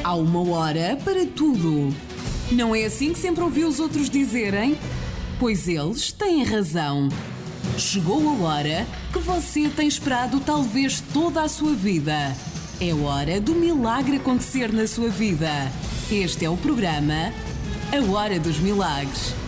Há uma hora para tudo. Não é assim que sempre ouvi os outros dizerem? Pois eles têm razão. Chegou a hora que você tem esperado talvez toda a sua vida. É hora do milagre acontecer na sua vida. Este é o programa A Hora dos Milagres.